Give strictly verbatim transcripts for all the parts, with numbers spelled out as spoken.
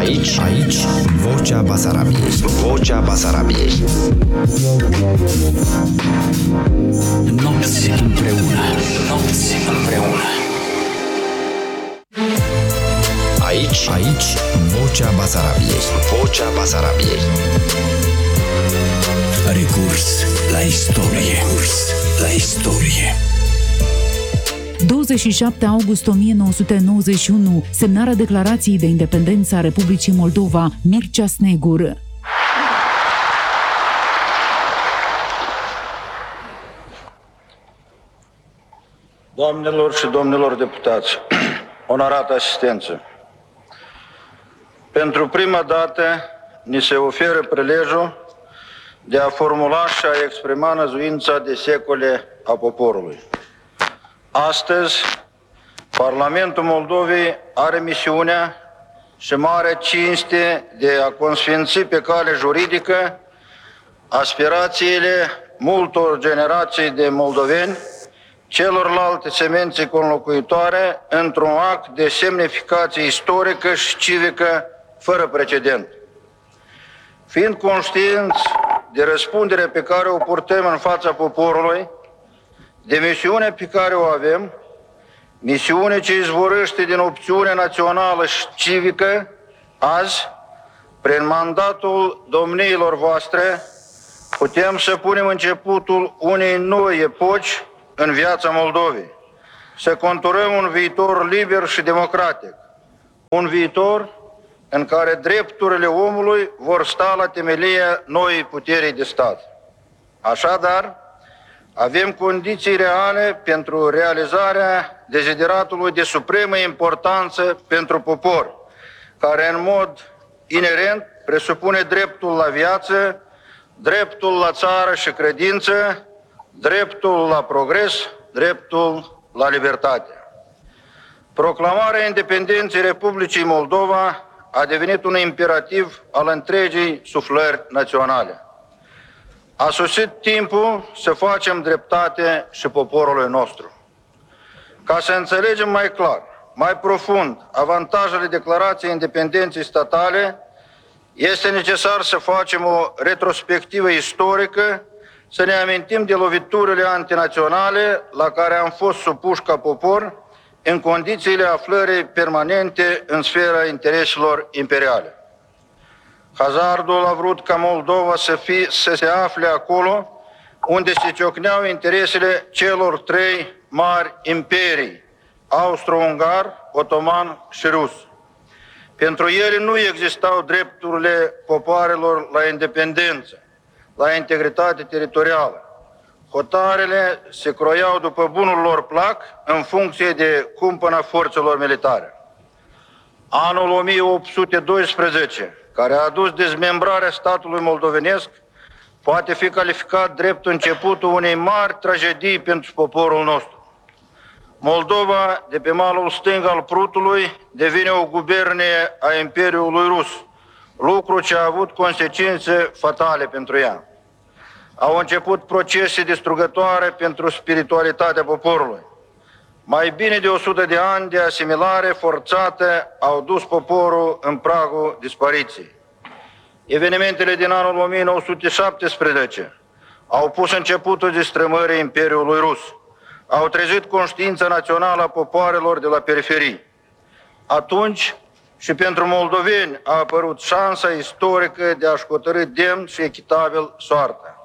Aici, aici, Vocea Basarabiei. Vocea Basarabiei. Nopți împreună. Nopți împreună. Aici, aici, Vocea Basarabiei. Vocea Basarabiei. Recurs la istorie. Recurs la istorie. douăzeci și șapte august o mie nouă sute nouăzeci și unu, semnarea declarației de independență a Republicii Moldova, Mircea Snegur. Doamnelor și domnilor deputați, onorată asistență, pentru prima dată ni se oferă prilejul de a formula și a exprima năzuința de secole a poporului. Astăzi, Parlamentul Moldovei are misiunea și mare cinste de a consfinți pe cale juridică aspirațiile multor generații de moldoveni, celorlalte semențe conlocuitoare, într-un act de semnificație istorică și civică fără precedent. Fiind conștienți de răspunderea pe care o purtăm în fața poporului, de misiunea pe care o avem, misiune ce izvorăște din opțiunea națională și civică, azi, prin mandatul domniilor voastre, putem să punem începutul unei noi epoci în viața Moldovei, să conturăm un viitor liber și democratic, un viitor în care drepturile omului vor sta la temelia noii puteri de stat. Așadar, avem condiții reale pentru realizarea dezideratului de supremă importanță pentru popor, care în mod inerent presupune dreptul la viață, dreptul la țară și credință, dreptul la progres, dreptul la libertate. Proclamarea independenței Republicii Moldova a devenit un imperativ al întregii suflări naționale. A sosit timpul să facem dreptate și poporului nostru. Ca să înțelegem mai clar, mai profund, avantajele declarației independenței statale, este necesar să facem o retrospectivă istorică, să ne amintim de loviturile antinaționale la care am fost supuși ca popor în condițiile aflării permanente în sfera intereselor imperiale. Hazardul a vrut ca Moldova să, fie, să se afle acolo unde se ciocneau interesele celor trei mari imperii, austro-ungar, otoman și rus. Pentru ele nu existau drepturile popoarelor la independență, la integritate teritorială. Hotarele se croiau după bunul lor plac în funcție de cumpăna forțelor militare. Anul o mie opt sute doisprezece, care a adus dezmembrarea statului moldovenesc, poate fi calificat drept începutul unei mari tragedii pentru poporul nostru. Moldova, de pe malul stâng al Prutului, devine o gubernie a Imperiului Rus, lucru ce a avut consecințe fatale pentru ea. Au început procese distrugătoare pentru spiritualitatea poporului. Mai bine de o sută de ani de asimilare forțată au dus poporul în pragul dispariției. Evenimentele din anul o mie nouă sute șaptesprezece au pus începutul destrămării Imperiului Rus. Au trezit conștiința națională a popoarelor de la periferii. Atunci și pentru moldoveni a apărut șansa istorică de a-și hotărî demn și echitabil soarta.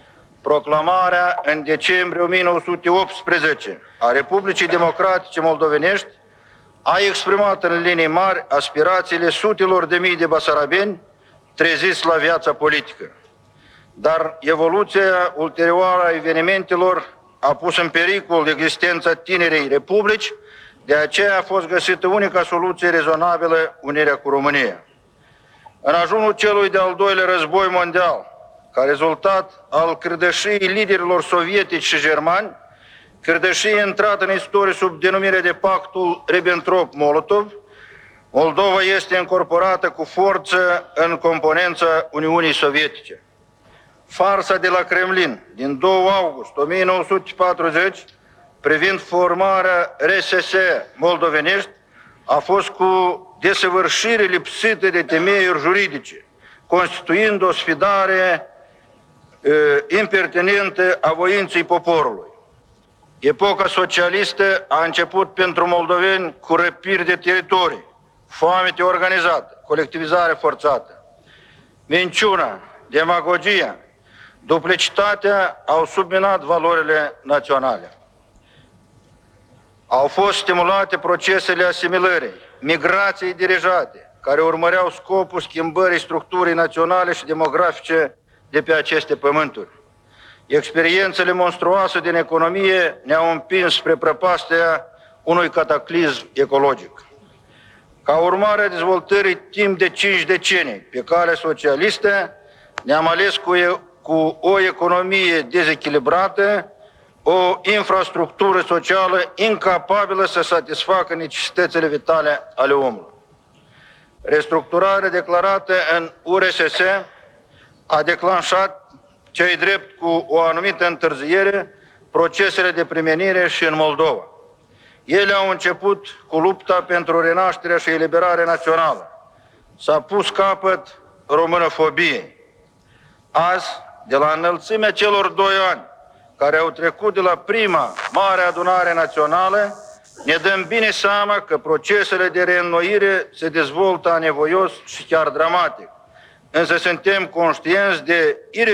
Proclamarea în decembrie o mie nouă sute optsprezece a Republicii Democratice Moldovenești a exprimat în linii mari aspirațiile sutelor de mii de basarabeni treziți la viața politică. Dar evoluția ulterioară a evenimentelor a pus în pericol existența tinerei republici, de aceea a fost găsită unica soluție rezonabilă, unirea cu România. În ajunul celui de-al doilea război mondial, ca rezultat al cârdășiei liderilor sovietici și germani, cârdășie intrată în istorie sub denumirea de Pactul Ribbentrop-Molotov, Moldova este încorporată cu forță în componența Uniunii Sovietice. Farsa de la Kremlin din doi august o mie nouă sute patruzeci privind formarea R S S moldovenești a fost cu desăvârșire lipsită de temeiuri juridice, constituind o sfidare uh, impertinentă a voinței poporului. Epoca socialistă a început pentru moldoveni cu răpiri de teritorii, foamete organizată, colectivizare forțată. Minciuna, demagogia, duplicitatea au subminat valorile naționale. Au fost stimulate procesele asimilării, migrației dirijate, care urmăreau scopul schimbării structurii naționale și demografice de pe aceste pământuri. Experiențele monstruoase din economie ne-au împins spre prăpastia unui cataclism ecologic. Ca urmare a dezvoltării timp de cinci decenii pe cale socialistă, ne-am ales cu, e, cu o economie dezechilibrată, o infrastructură socială incapabilă să satisfacă necesitățile vitale ale omului. Restructurarea declarată în U R S S a declanșat ce-i drept cu o anumită întârziere procesele de primenire și în Moldova. Ele au început cu lupta pentru renașterea și eliberarea națională. S-a pus capăt românofobiei. Azi, de la înălțimea celor doi ani care au trecut de la prima mare adunare națională, ne dăm bine seama că procesele de reînnoire se dezvoltă anevoios și chiar dramatic. Însă suntem conștienți de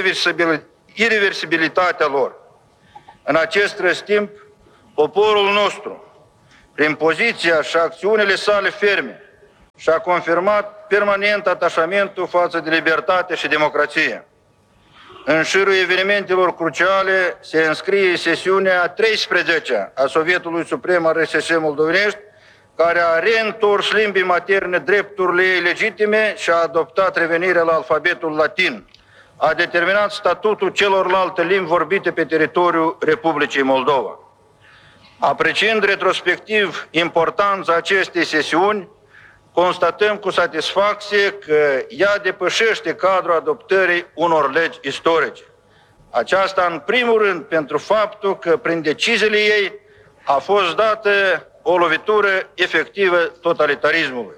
ireversibilitatea lor. În acest răstimp, poporul nostru, prin poziția și acțiunile sale ferme, și-a confirmat permanent atașamentul față de libertate și democrație. În șirul evenimentelor cruciale se înscrie sesiunea a treisprezecea a Sovietului Suprem al R S S Moldovenești, care a reîntors limbii materne drepturile ei legitime și a adoptat revenirea la alfabetul latin. A determinat statutul celorlalte limbi vorbite pe teritoriul Republicii Moldova. Apreciind retrospectiv importanța acestei sesiuni, constatăm cu satisfacție că ea depășește cadrul adoptării unor legi istorice. Aceasta, în primul rând, pentru faptul că prin deciziile ei a fost dată o lovitură efectivă totalitarismului.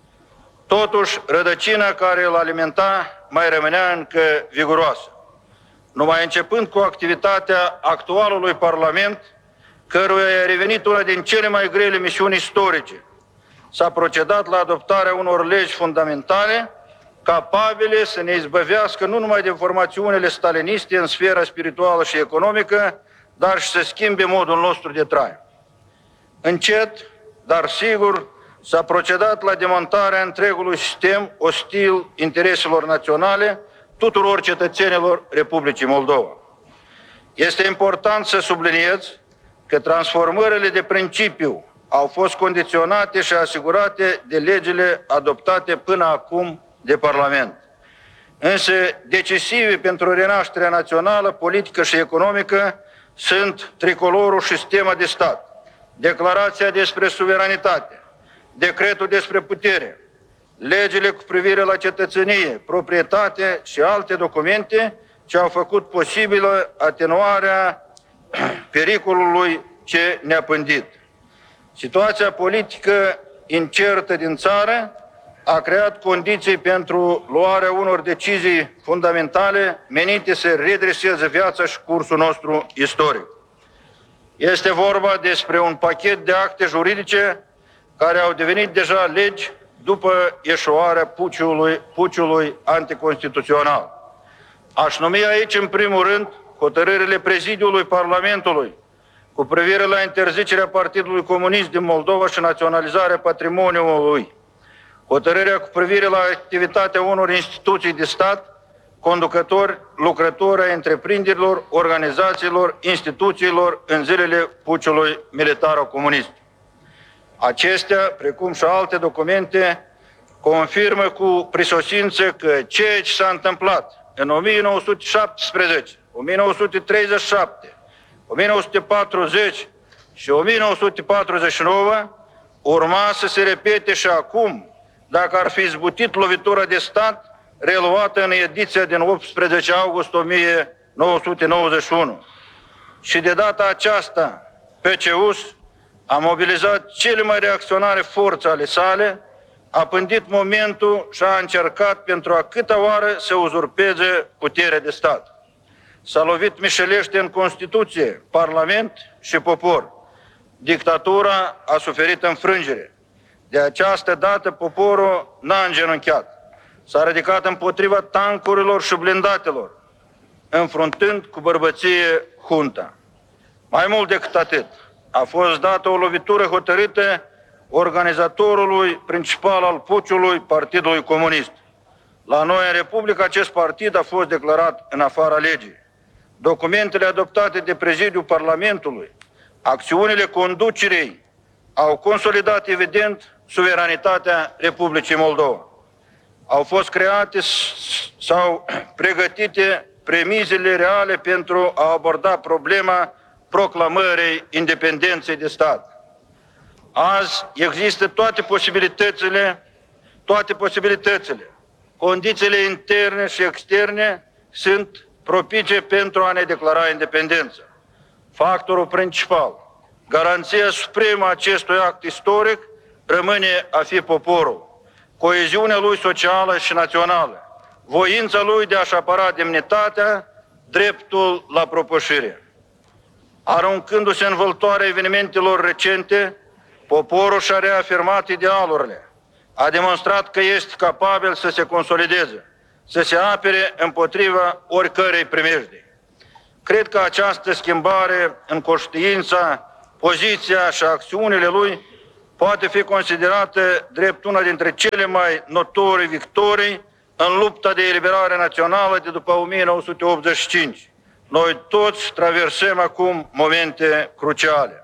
Totuși, rădăcina care îl alimenta mai rămânea încă viguroasă. Numai începând cu activitatea actualului Parlament, căruia i-a revenit una din cele mai grele misiuni istorice, s-a procedat la adoptarea unor legi fundamentale capabile să ne izbăvească nu numai de formațiunile staliniste în sfera spirituală și economică, dar și să schimbe modul nostru de trai. Încet, dar sigur, s-a procedat la demontarea întregului sistem ostil intereselor naționale tuturor cetățenilor Republicii Moldova. Este important să subliniez că transformările de principiu au fost condiționate și asigurate de legile adoptate până acum de Parlament. Însă decisive pentru renașterea națională, politică și economică sunt tricolorul și sistema de stat, declarația despre suveranitate, decretul despre putere, legile cu privire la cetățenie, proprietate și alte documente ce au făcut posibilă atenuarea pericolului ce ne-a pândit. Situația politică incertă din țară a creat condiții pentru luarea unor decizii fundamentale menite să redreseze viața și cursul nostru istoric. Este vorba despre un pachet de acte juridice care au devenit deja legi după eșuarea puciului, puciului anticonstituțional. Aș numi aici, în primul rând, hotărârile Prezidiului Parlamentului cu privire la interzicerea Partidului Comunist din Moldova și naționalizarea patrimoniului, hotărârea cu privire la activitatea unor instituții de stat, conducători, lucrători ai întreprinderilor, organizațiilor, instituțiilor în zilele puciului militar-comunist. Acestea, precum și alte documente, confirmă cu prisosință că ceea ce s-a întâmplat în o mie nouă sute șaptesprezece, o mie nouă sute treizeci și șapte, o mie nouă sute patruzeci și o mie nouă sute patruzeci și nouă urma să se repete și acum, dacă ar fi izbutit lovitura de stat reluată în ediția din optsprezece august o mie nouă sute nouăzeci și unu. Și de data aceasta, P C U S a mobilizat cele mai reacționare forțe ale sale, a pândit momentul și a încercat pentru a câta oară să uzurpeze puterea de stat. S-a lovit mișelește în Constituție, Parlament și popor. Dictatura a suferit înfrângere. De această dată poporul n-a îngenunchiat. S-a ridicat împotriva tancurilor și blindatelor, înfruntând cu bărbăție junta. Mai mult decât atât, a fost dată o lovitură hotărâtă organizatorului principal al puciului, Partidului Comunist. La noi, în Republică, acest partid a fost declarat în afara legii. Documentele adoptate de prezidiul Parlamentului, acțiunile conducerii, au consolidat, evident, suveranitatea Republicii Moldova. Au fost create sau pregătite premizele reale pentru a aborda problema proclamării independenței de stat. Azi există toate posibilitățile, toate posibilitățile. Condițiile interne și externe sunt propice pentru a ne declara independența. Factorul principal, garanția supremă a acestui act istoric, rămâne a fi poporul, coeziunea lui socială și națională, voința lui de a-și apăra demnitatea, dreptul la propășire. Aruncându-se în vâltoarea evenimentelor recente, poporul și-a reafirmat idealurile, a demonstrat că este capabil să se consolideze, să se apere împotriva oricărei primejdii. Cred că această schimbare în conștiința, poziția și acțiunile lui poate fi considerată drept una dintre cele mai notorii victorii în lupta de eliberare națională de după o mie nouă sute optzeci și cinci. Noi toți traversăm acum momente cruciale.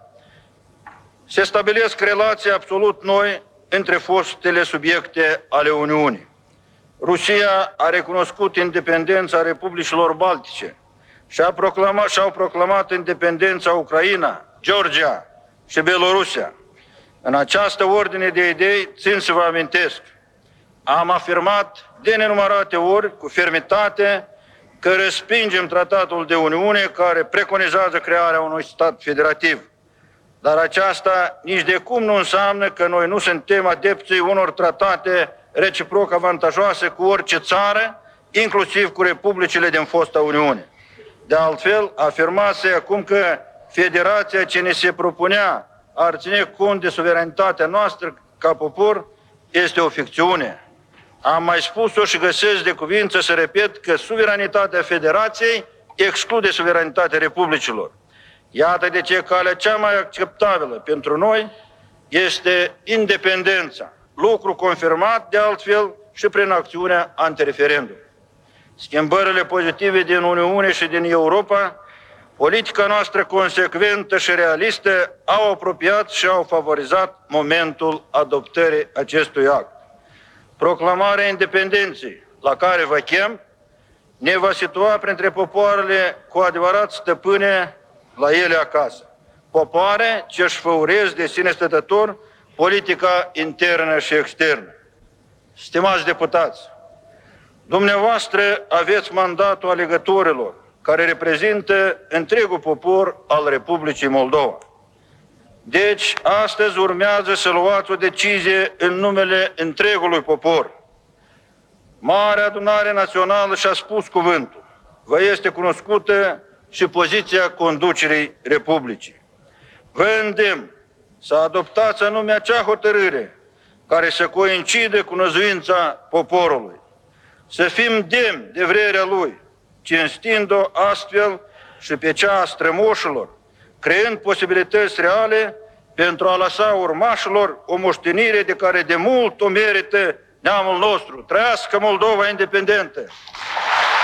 Se stabilesc relații absolut noi între fostele subiecte ale Uniunii. Rusia a recunoscut independența Republicilor Baltice și-a proclamat, și-au proclamat independența Ucraina, Georgia și Belorusia. În această ordine de idei, țin să vă amintesc, am afirmat de nenumărate ori, cu fermitate, că respingem tratatul de Uniune care preconizează crearea unui stat federativ. Dar aceasta nici de cum nu înseamnă că noi nu suntem adepții unor tratate reciproc avantajoase cu orice țară, inclusiv cu republicile din fosta Uniune. De altfel, afirmația acum că federația ce ne se propunea ar ține cont de suveranitatea noastră ca popor este o ficțiune. Am mai spus-o și găsesc de cuvință să repet că suveranitatea federației exclude suveranitatea republicilor. Iată de ce calea cea mai acceptabilă pentru noi este independența, lucru confirmat de altfel și prin acțiunea antireferendum. Schimbările pozitive din Uniune și din Europa, politica noastră consecventă și realistă au apropiat și au favorizat momentul adoptării acestui act. Proclamarea independenței, la care vă chem, ne va situa printre popoarele cu adevărat stăpâne la ele acasă. Popoare ce își făuresc de sine stătător politica internă și externă. Stimați deputați, dumneavoastră aveți mandatul alegătorilor care reprezintă întregul popor al Republicii Moldova. Deci, astăzi urmează să luați o decizie în numele întregului popor. Marea Adunare Națională și-a spus cuvântul. Vă este cunoscută și poziția conducerii Republicii. Vă îndemn să adoptați anume acea hotărâre care să coincide cu năzuința poporului. Să fim demni de vrerea lui, cinstind-o astfel și pe cea a strămoșilor, creând posibilități reale pentru a lăsa urmașilor o moștenire de care de mult o merită neamul nostru. Trăiască Moldova independentă!